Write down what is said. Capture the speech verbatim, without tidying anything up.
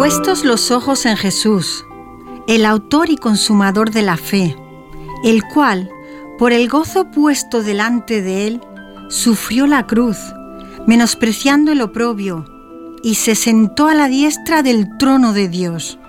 Puestos los ojos en Jesús, el autor y consumador de la fe, el cual, por el gozo puesto delante de él, sufrió la cruz, menospreciando el oprobio, y se sentó a la diestra del trono de Dios.